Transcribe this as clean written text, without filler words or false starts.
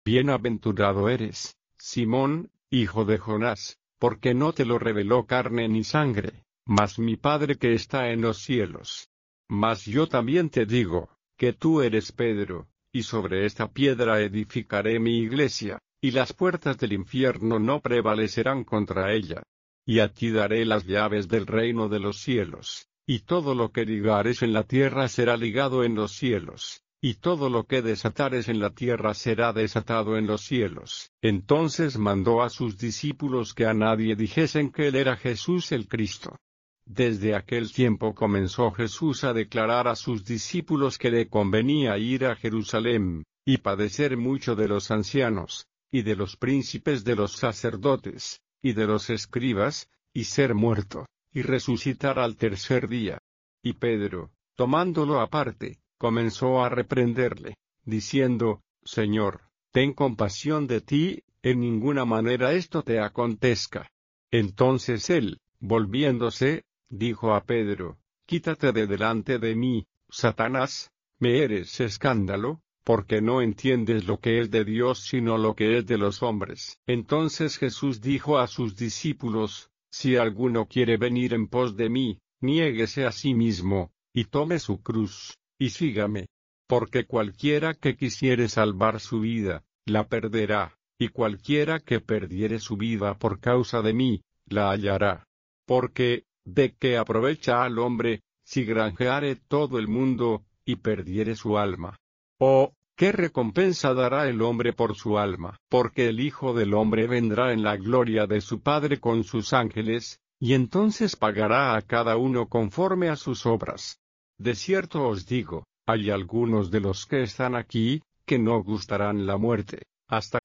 Bienaventurado eres, Simón, hijo de Jonás, porque no te lo reveló carne ni sangre, mas mi Padre que está en los cielos. Mas yo también te digo, que tú eres Pedro, y sobre esta piedra edificaré mi iglesia, y las puertas del infierno no prevalecerán contra ella. Y a ti daré las llaves del reino de los cielos, y todo lo que ligares en la tierra será ligado en los cielos, y todo lo que desatares en la tierra será desatado en los cielos. Entonces mandó a sus discípulos que a nadie dijesen que él era Jesús el Cristo. Desde aquel tiempo comenzó Jesús a declarar a sus discípulos que le convenía ir a Jerusalén, y padecer mucho de los ancianos, y de los príncipes de los sacerdotes, y de los escribas, y ser muerto, y resucitar al tercer día. Y Pedro, tomándolo aparte, comenzó a reprenderle, diciendo, Señor, ten compasión de ti, en ninguna manera esto te acontezca. Entonces él, volviéndose, dijo a Pedro, quítate de delante de mí, Satanás, me eres escándalo, porque no entiendes lo que es de Dios sino lo que es de los hombres. Entonces Jesús dijo a sus discípulos, si alguno quiere venir en pos de mí, niéguese a sí mismo, y tome su cruz, y sígame. Porque cualquiera que quisiere salvar su vida, la perderá, y cualquiera que perdiere su vida por causa de mí, la hallará. Porque, ¿de qué aprovecha al hombre, si granjeare todo el mundo, y perdiere su alma? ¿O qué recompensa dará el hombre por su alma? Porque el Hijo del Hombre vendrá en la gloria de su Padre con sus ángeles, y entonces pagará a cada uno conforme a sus obras. De cierto os digo, hay algunos de los que están aquí, que no gustarán la muerte, hasta